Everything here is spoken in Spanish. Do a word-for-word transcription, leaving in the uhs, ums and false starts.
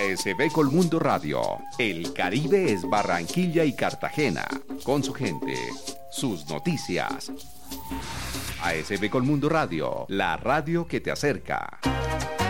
A S B Colmundo Radio. El Caribe es Barranquilla y Cartagena. Con su gente, sus noticias. A S B Colmundo Radio, la radio que te acerca.